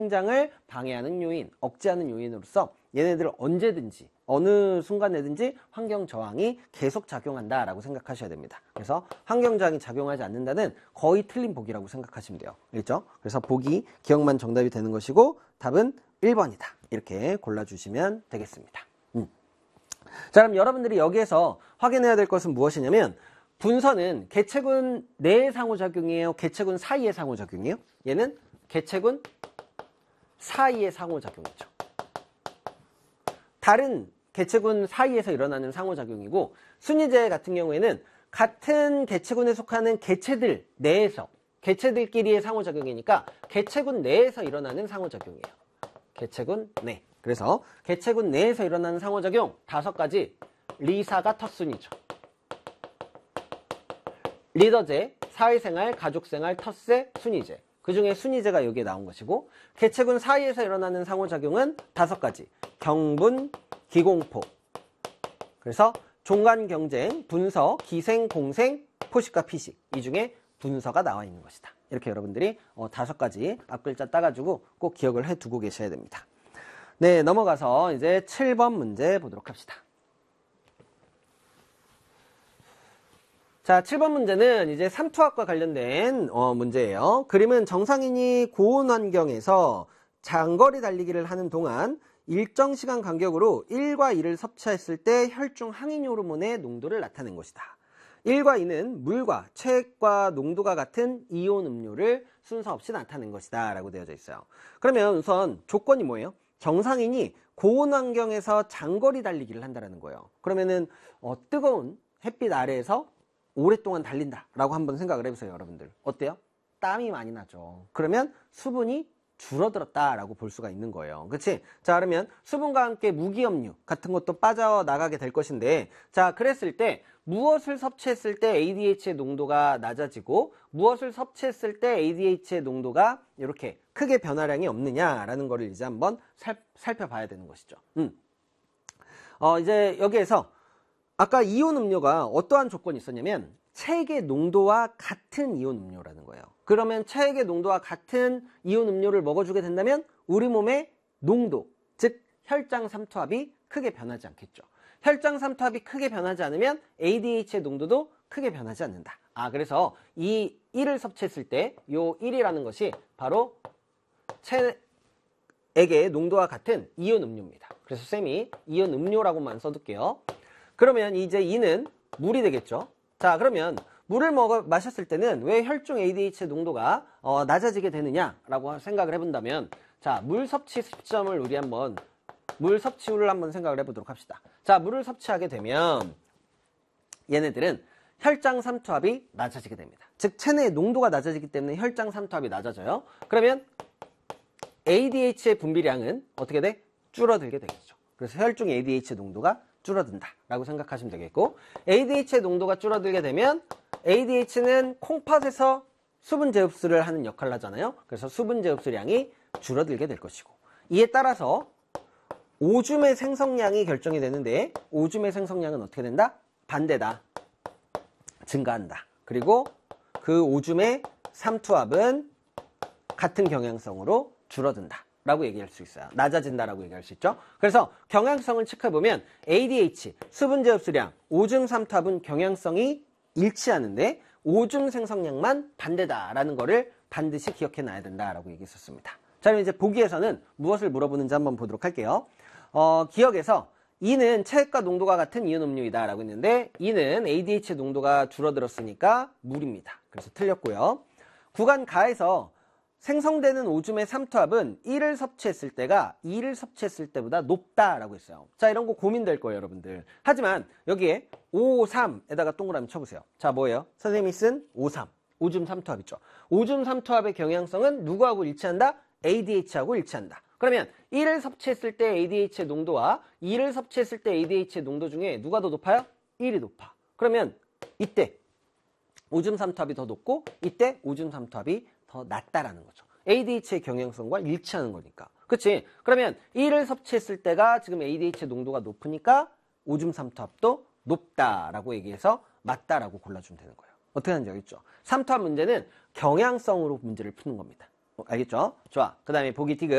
성장을 방해하는 요인, 억제하는 요인으로서 얘네들을 언제든지 어느 순간에든지 환경 저항이 계속 작용한다라고 생각하셔야 됩니다. 그래서 환경 저항이 작용하지 않는다는 거의 틀린 보기라고 생각하시면 돼요. 알겠죠? 그래서 보기, 기억만 정답이 되는 것이고 답은 1번이다. 이렇게 골라주시면 되겠습니다. 자, 그럼 여러분들이 여기에서 확인해야 될 것은 무엇이냐면 분서는 개체군 내의 상호작용이에요? 개체군 사이의 상호작용이에요? 얘는 개체군 사이의 상호작용이죠. 다른 개체군 사이에서 일어나는 상호작용이고 순위제 같은 경우에는 같은 개체군에 속하는 개체들 내에서 개체들끼리의 상호작용이니까 개체군 내에서 일어나는 상호작용이에요. 개체군 내. 그래서 개체군 내에서 일어나는 상호작용 5가지 리사가 텃순이죠. 리더제, 사회생활, 가족생활, 텃세, 순위제. 그 중에 순위제가 여기에 나온 것이고 개체군 사이에서 일어나는 상호작용은 5가지. 경분, 기공포. 그래서 종간경쟁, 분서, 기생, 공생, 포식과 피식. 이 중에 분서가 나와 있는 것이다. 이렇게 여러분들이 5가지 앞글자 따가지고 꼭 기억을 해두고 계셔야 됩니다. 네, 넘어가서 이제 7번 문제 보도록 합시다. 자, 7번 문제는 이제 삼투압과 관련된 문제예요. 그림은 정상인이 고온 환경에서 장거리 달리기를 하는 동안 일정 시간 간격으로 1과 2를 섭취했을 때 혈중 항인 호르몬의 농도를 나타낸 것이다. 1과 2는 물과 체액과 농도가 같은 이온 음료를 순서 없이 나타낸 것이다 라고 되어져 있어요. 그러면 우선 조건이 뭐예요? 정상인이 고온 환경에서 장거리 달리기를 한다는 거예요. 그러면은 뜨거운 햇빛 아래에서 오랫동안 달린다 라고 한번 생각을 해보세요. 여러분들 어때요? 땀이 많이 나죠. 그러면 수분이 줄어들었다 라고 볼 수가 있는 거예요. 그치? 자, 그러면 수분과 함께 무기염류 같은 것도 빠져나가게 될 것인데, 자, 그랬을 때 무엇을 섭취했을 때 ADH의 농도가 낮아지고 무엇을 섭취했을 때 ADH의 농도가 이렇게 크게 변화량이 없느냐라는 거를 이제 한번 살펴봐야 되는 것이죠. 이제 여기에서 아까 이온 음료가 어떠한 조건이 있었냐면 체액의 농도와 같은 이온 음료라는 거예요. 그러면 체액의 농도와 같은 이온 음료를 먹어주게 된다면 우리 몸의 농도, 즉 혈장 삼투압이 크게 변하지 않겠죠. 혈장 삼투압이 크게 변하지 않으면 ADH의 농도도 크게 변하지 않는다. 그래서 이 1을 섭취했을 때 이 1이라는 것이 바로 체액의 농도와 같은 이온 음료입니다. 그래서 쌤이 이온 음료라고만 써둘게요. 그러면 이제 2는 물이 되겠죠. 자, 그러면 물을 마셨을 때는 왜 혈중 ADH의 농도가 낮아지게 되느냐라고 생각을 해본다면, 자, 물 섭취 시점을 우리 한번 물 섭취율을 한번 생각을 해보도록 합시다. 자, 물을 섭취하게 되면 얘네들은 혈장 삼투압이 낮아지게 됩니다. 즉 체내의 농도가 낮아지기 때문에 혈장 삼투압이 낮아져요. 그러면 ADH의 분비량은 어떻게 돼? 줄어들게 되겠죠. 그래서 혈중 ADH 농도가 줄어든다 라고 생각하시면 되겠고, ADH의 농도가 줄어들게 되면 ADH는 콩팥에서 수분 제흡수를 하는 역할을 하잖아요. 그래서 수분 제흡수량이 줄어들게 될 것이고, 이에 따라서 오줌의 생성량이 결정이 되는데 오줌의 생성량은 어떻게 된다? 반대다. 증가한다. 그리고 그 오줌의 삼투압은 같은 경향성으로 줄어든다 라고 얘기할 수 있어요. 낮아진다 라고 얘기할 수 있죠. 그래서 경향성을 체크해보면 ADH, 수분 제흡수량, 오줌 삼투압은 경향성이 일치하는데 오줌 생성량만 반대다 라는 거를 반드시 기억해 놔야 된다 라고 얘기했었습니다. 자, 그럼 이제 보기에서는 무엇을 물어보는지 한번 보도록 할게요. 기억에서 2는 체액과 농도가 같은 이온 음료이다 라고 했는데 2는 ADH 농도가 줄어들었으니까 물입니다. 그래서 틀렸고요. 구간 가에서 생성되는 오줌의 삼투압은 1을 섭취했을 때가 2를 섭취했을 때보다 높다라고 했어요. 자, 이런 거 고민될 거예요, 여러분들. 하지만 여기에 5, 3에다가 동그라미 쳐보세요. 자, 뭐예요? 선생님이 쓴 5, 3. 오줌 삼투압 있죠. 오줌 삼투압의 경향성은 누구하고 일치한다? ADH하고 일치한다. 그러면 1을 섭취했을 때 ADH의 농도와 2를 섭취했을 때 ADH의 농도 중에 누가 더 높아요? 1이 높아. 그러면 이때 오줌 삼투압이 더 높고 이때 오줌 삼투압이 더 낮다라는 거죠. ADH의 경향성과 일치하는 거니까. 그치? 그러면 1을 섭취했을 때가 지금 ADH의 농도가 높으니까 오줌 삼투압도 높다라고 얘기해서 맞다라고 골라주면 되는 거예요. 어떻게 하는지 알겠죠? 삼투압 문제는 경향성으로 문제를 푸는 겁니다. 알겠죠? 좋아. 그 다음에 보기 디귿.